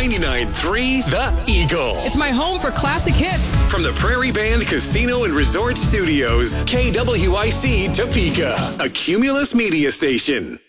99.3 The Eagle. It's my home for classic hits. From the Prairie Band Casino and Resort Studios, KWIC Topeka, a Cumulus media station.